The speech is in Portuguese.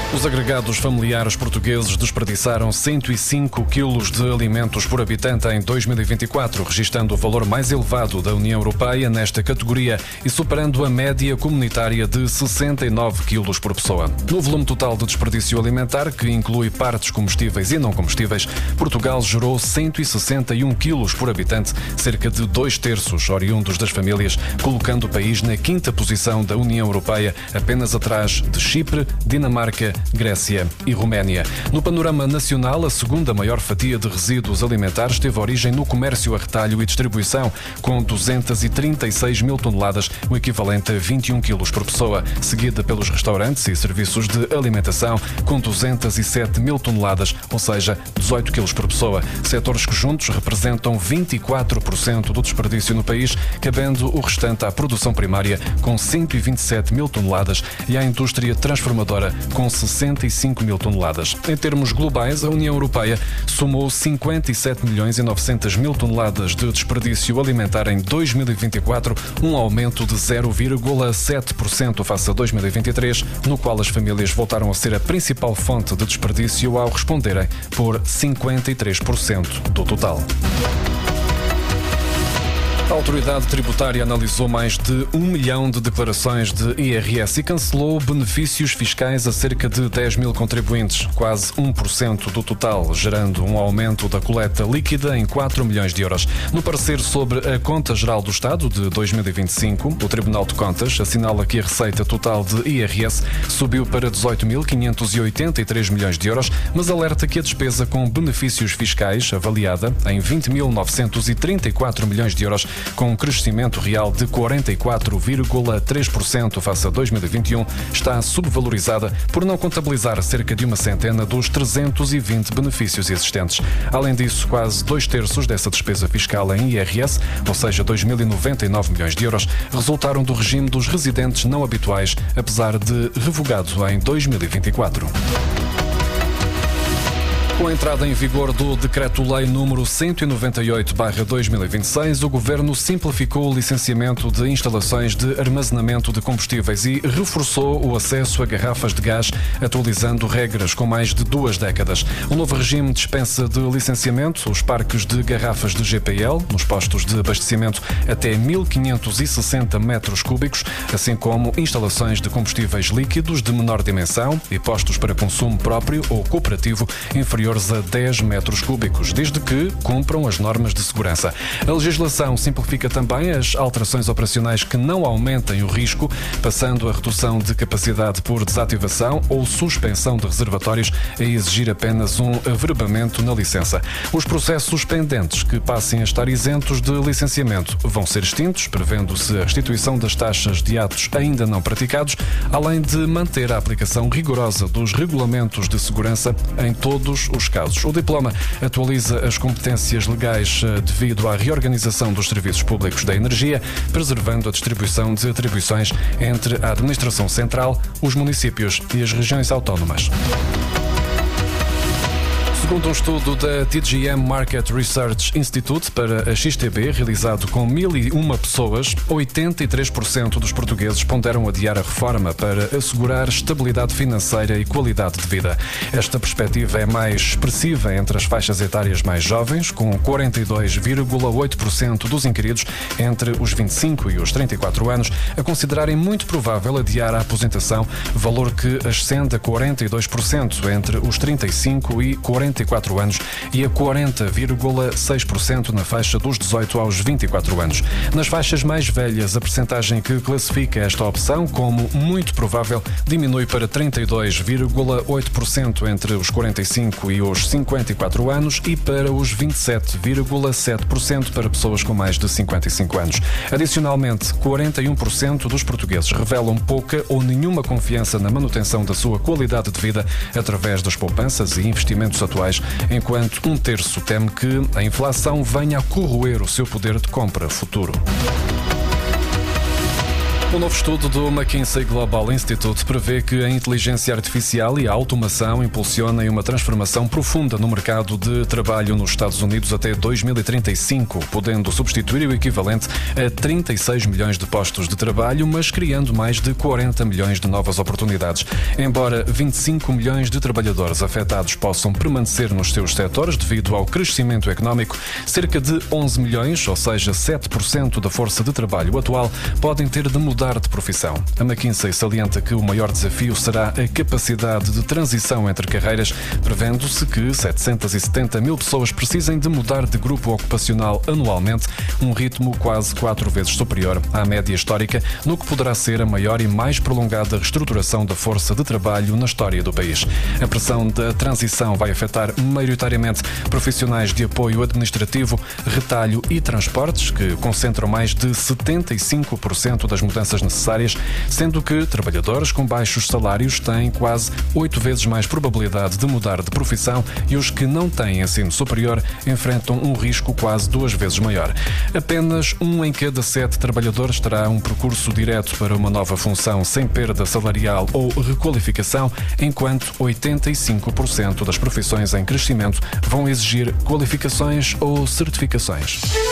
Os agregados familiares portugueses desperdiçaram 105 quilos de alimentos por habitante em 2024, registando o valor mais elevado da União Europeia nesta categoria e superando a média comunitária de 69 quilos por pessoa. No volume total de desperdício alimentar, que inclui partes comestíveis e não comestíveis, Portugal gerou 161 quilos por habitante, cerca de 2/3 oriundos das famílias, colocando o país na 5ª posição da União Europeia, apenas atrás de Chipre, Dinamarca, Grécia e Roménia. No panorama nacional, a segunda maior fatia de resíduos alimentares teve origem no comércio a retalho e distribuição, com 236 mil toneladas, o equivalente a 21 quilos por pessoa, seguida pelos restaurantes e serviços de alimentação, com 207 mil toneladas, ou seja, 18 quilos por pessoa. Setores que juntos representam 24% do desperdício no país, cabendo o restante à produção primária, com 127 mil toneladas, e à indústria transformadora, com 65 mil toneladas. Em termos globais, a União Europeia somou 57 milhões e 900 mil toneladas de desperdício alimentar em 2024, um aumento de 0,7% face a 2023, no qual as famílias voltaram a ser a principal fonte de desperdício ao responderem por 53% do total. A autoridade tributária analisou mais de 1 milhão de declarações de IRS e cancelou benefícios fiscais a cerca de 10 mil contribuintes, quase 1% do total, gerando um aumento da coleta líquida em 4 milhões de euros. No parecer sobre a Conta Geral do Estado de 2025, o Tribunal de Contas assinala que a receita total de IRS subiu para 18.583 milhões de euros, mas alerta que a despesa com benefícios fiscais, avaliada em 20.934 milhões de euros, com um crescimento real de 44,3% face a 2021, está subvalorizada por não contabilizar cerca de uma centena dos 320 benefícios existentes. Além disso, quase 2/3 dessa despesa fiscal em IRS, ou seja, 2.099 milhões de euros, resultaram do regime dos residentes não habituais, apesar de revogado em 2024. Com a entrada em vigor do Decreto-Lei número 198/2026, o Governo simplificou o licenciamento de instalações de armazenamento de combustíveis e reforçou o acesso a garrafas de gás, atualizando regras com mais de 2 décadas. O novo regime dispensa de licenciamento os parques de garrafas de GPL, nos postos de abastecimento até 1.560 metros cúbicos, assim como instalações de combustíveis líquidos de menor dimensão e postos para consumo próprio ou cooperativo inferior a 10 metros cúbicos, desde que cumpram as normas de segurança. A legislação simplifica também as alterações operacionais que não aumentem o risco, passando a redução de capacidade por desativação ou suspensão de reservatórios a exigir apenas um averbamento na licença. Os processos pendentes que passem a estar isentos de licenciamento vão ser extintos, prevendo-se a restituição das taxas de atos ainda não praticados, além de manter a aplicação rigorosa dos regulamentos de segurança em todos os casos. O diploma atualiza as competências legais devido à reorganização dos serviços públicos da energia, preservando a distribuição de atribuições entre a Administração Central, os municípios e as regiões autónomas. Segundo um estudo da TGM Market Research Institute para a XTB, realizado com 1.001 pessoas, 83% dos portugueses ponderam adiar a reforma para assegurar estabilidade financeira e qualidade de vida. Esta perspectiva é mais expressiva entre as faixas etárias mais jovens, com 42,8% dos inquiridos entre os 25 e os 34 anos a considerarem muito provável adiar a aposentação, valor que ascende a 42% entre os 35 e 44 anos e a 40,6% na faixa dos 18 aos 24 anos. Nas faixas mais velhas, a percentagem que classifica esta opção como muito provável diminui para 32,8% entre os 45 e os 54 anos e para os 27,7% para pessoas com mais de 55 anos. Adicionalmente, 41% dos portugueses revelam pouca ou nenhuma confiança na manutenção da sua qualidade de vida através das poupanças e investimentos atuais, enquanto 1/3 teme que a inflação venha a corroer o seu poder de compra futuro. O novo estudo do McKinsey Global Institute prevê que a inteligência artificial e a automação impulsionem uma transformação profunda no mercado de trabalho nos Estados Unidos até 2035, podendo substituir o equivalente a 36 milhões de postos de trabalho, mas criando mais de 40 milhões de novas oportunidades. Embora 25 milhões de trabalhadores afetados possam permanecer nos seus setores devido ao crescimento económico, cerca de 11 milhões, ou seja, 7% da força de trabalho atual, podem ter de mudar de profissão. A McKinsey salienta que o maior desafio será a capacidade de transição entre carreiras, prevendo-se que 770 mil pessoas precisem de mudar de grupo ocupacional anualmente, um ritmo quase 4 vezes superior à média histórica, no que poderá ser a maior e mais prolongada reestruturação da força de trabalho na história do país. A pressão da transição vai afetar maioritariamente profissionais de apoio administrativo, retalho e transportes, que concentram mais de 75% das mudanças necessárias, sendo que trabalhadores com baixos salários têm quase 8 vezes mais probabilidade de mudar de profissão e os que não têm ensino superior enfrentam um risco quase 2 vezes maior. Apenas 1 em cada 7 trabalhadores terá um percurso direto para uma nova função sem perda salarial ou requalificação, enquanto 85% das profissões em crescimento vão exigir qualificações ou certificações.